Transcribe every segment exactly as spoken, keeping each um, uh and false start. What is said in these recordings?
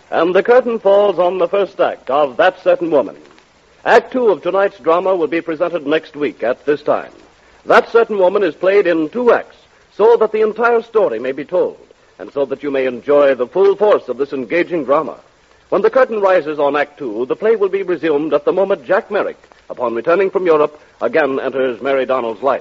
And the curtain falls on the first act of That Certain Woman. Act two of tonight's drama will be presented next week at this time. That Certain Woman is played in two acts so that the entire story may be told and so that you may enjoy the full force of this engaging drama. When the curtain rises on Act Two, the play will be resumed at the moment Jack Merrick, upon returning from Europe, again enters Mary Donnell's life.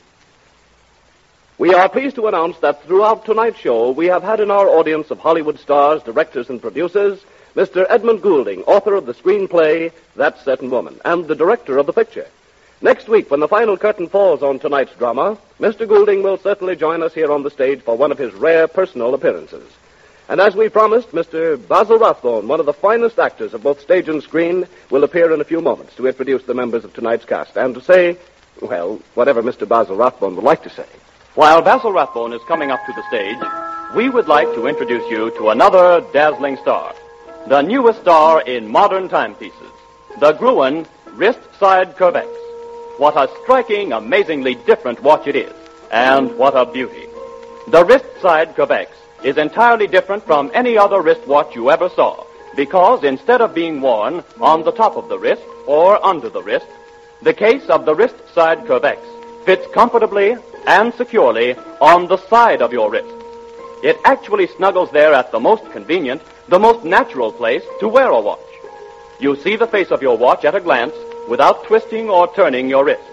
We are pleased to announce that throughout tonight's show, we have had in our audience of Hollywood stars, directors, and producers, Mister Edmund Goulding, author of the screenplay That Certain Woman, and the director of the picture. Next week, when the final curtain falls on tonight's drama, Mister Goulding will certainly join us here on the stage for one of his rare personal appearances. And as we promised, Mister Basil Rathbone, one of the finest actors of both stage and screen, will appear in a few moments to introduce the members of tonight's cast and to say, well, whatever Mister Basil Rathbone would like to say. While Basil Rathbone is coming up to the stage, we would like to introduce you to another dazzling star, the newest star in modern timepieces, the Gruen Wrist-Side Curvex. What a striking, amazingly different watch it is, and what a beauty. The Wrist-Side Curvex is entirely different from any other wristwatch you ever saw, because instead of being worn on the top of the wrist or under the wrist, the case of the Wrist-Side Curvex fits comfortably and securely on the side of your wrist. It actually snuggles there at the most convenient, the most natural place to wear a watch. You see the face of your watch at a glance without twisting or turning your wrist.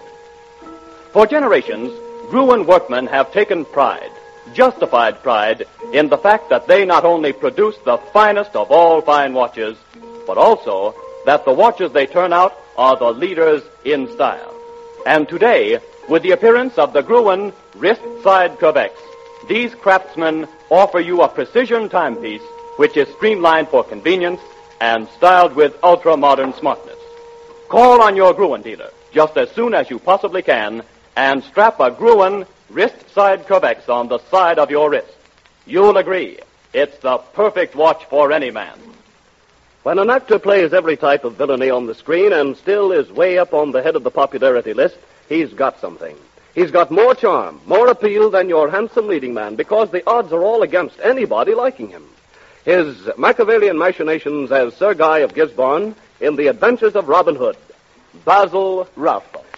For generations, Gruen workmen have taken pride, justified pride, in the fact that they not only produce the finest of all fine watches, but also that the watches they turn out are the leaders in style. And today, with the appearance of the Gruen Wrist-Side Curvex, these craftsmen offer you a precision timepiece which is streamlined for convenience and styled with ultra-modern smartness. Call on your Gruen dealer just as soon as you possibly can and strap a Gruen Wrist-Side Curvex on the side of your wrist. You'll agree, it's the perfect watch for any man. When an actor plays every type of villainy on the screen and still is way up on the head of the popularity list, he's got something. He's got more charm, more appeal than your handsome leading man, because the odds are all against anybody liking him. His Machiavellian machinations as Sir Guy of Gisborne in The Adventures of Robin Hood, Basil Rathbone.